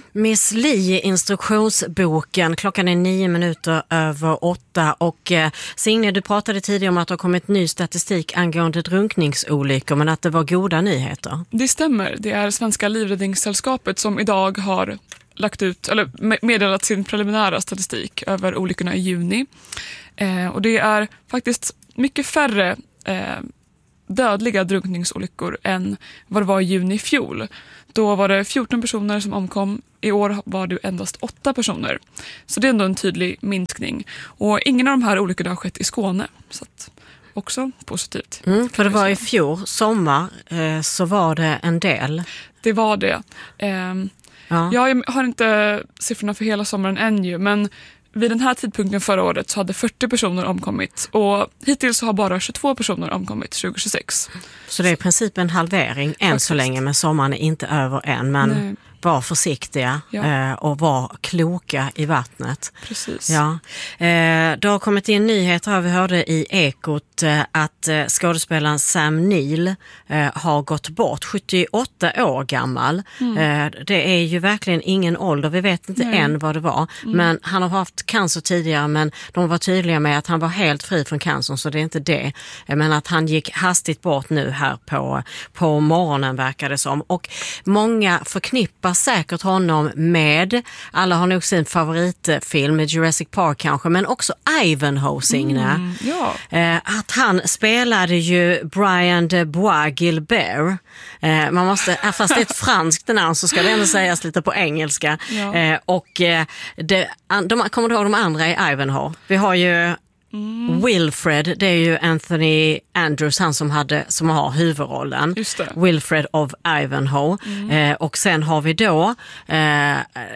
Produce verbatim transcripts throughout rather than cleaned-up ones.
Miss Li, instruktionsboken. Klockan är nio minuter över åtta och eh, Signe, du pratade tidigare om att det har kommit ny statistik angående drunkningsolyckor, men att det var goda nyheter. Det stämmer. Det är Svenska Livräddningssällskapet som idag har lagt ut, eller meddelat sin preliminära statistik över olyckorna i juni. Eh, och det är faktiskt mycket färre eh, dödliga drunkningsolyckor än vad det var i juni i fjol. Då var det fjorton personer som omkom. I år var det endast åtta personer. Så det är ändå en tydlig minskning. Och ingen av de här olyckorna har skett i Skåne. Så att också positivt. Mm, för det var i fjol, sommar, eh, så var det en del. Det var det. Eh, ja. Jag har inte siffrorna för hela sommaren än ju, men vid den här tidpunkten förra året så hade fyrtio personer omkommit och hittills har bara tjugotvå personer omkommit tjugohundratjugosex. Så det är i princip en halvering än Faktiskt. Så länge, men sommaren är inte över än, men Nej. Var försiktiga ja. eh, och var kloka i vattnet. Precis. Ja. Eh, det har kommit in nyheter här, vi hörde i Ekot eh, att eh, skådespelaren Sam Neill eh, har gått bort, sjuttioåtta år gammal. Mm. Eh, det är ju verkligen ingen ålder, vi vet inte Nej. Än vad det var. Mm. Men han har haft cancer tidigare, men de var tydliga med att han var helt fri från cancer, så det är inte det. Men att han gick hastigt bort nu här på, på morgonen verkar det som. Och många förknippar säkert honom med, alla har nog sin favoritfilm med Jurassic Park kanske, men också Ivanhoe, Signe. Mm, ja. eh, att han spelade ju Brian de Bois Gilbert. Eh, man måste, fast det är ett franskt namn så ska det ändå sägas lite på engelska. Ja. Eh, och eh, det, de, kommer du ihåg de andra i Ivanhoe? Vi har ju Mm. Wilfred, det är ju Anthony Andrews, han som, hade, som har huvudrollen. Just det. Wilfred of Ivanhoe. Mm. Eh, och sen har vi då eh,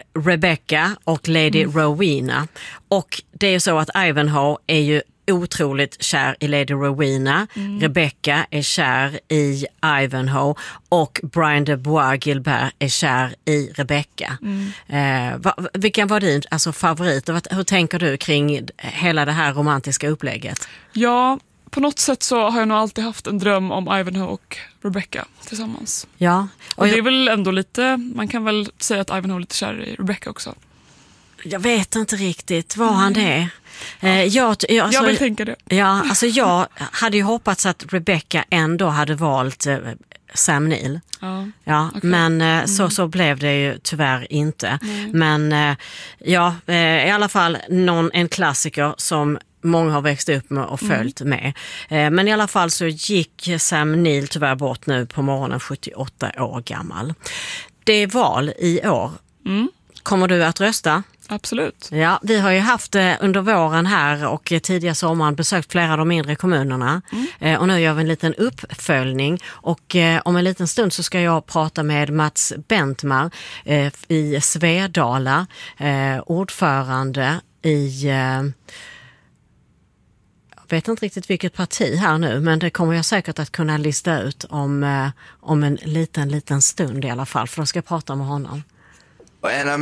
Rebecca och Lady mm. Rowena. Och det är ju så att Ivanhoe är ju otroligt kär i Lady Rowena. Mm. Rebecca är kär i Ivanhoe och Brian de Bois Gilbert är kär i Rebecca. Mm. Eh, va, vilken var din alltså, favorit? Hur tänker du kring hela det här romantiska upplägget? Ja, på något sätt så har jag nog alltid haft en dröm om Ivanhoe och Rebecca tillsammans. Ja. Och, och det jag... är väl ändå lite, man kan väl säga att Ivanhoe är lite kär i Rebecca också. Jag vet inte riktigt, var han det? Ja. Eh, jag, jag, alltså, jag vill tänka det. Ja, alltså jag hade ju hoppats att Rebecca ändå hade valt eh, Sam Neill. Ja, ja okay. Men eh, mm. så, så blev det ju tyvärr inte. Nej. Men eh, ja, eh, i alla fall någon, en klassiker som många har växt upp med och följt mm. med. Eh, men i alla fall så gick Sam Neill tyvärr bort nu på morgonen, sjuttioåtta år gammal. Det är val i år. Mm. Kommer du att rösta? Absolut. Ja, vi har ju haft eh, under våren här och tidigare sommaren besökt flera av de mindre kommunerna. Mm. Eh, och nu gör vi en liten uppföljning. Och eh, om en liten stund så ska jag prata med Mats Bentmar eh, i Svedala, eh, ordförande i... Eh, jag vet inte riktigt vilket parti här nu, men det kommer jag säkert att kunna lista ut om, eh, om en liten, liten stund i alla fall. För då ska jag prata med honom. And I'm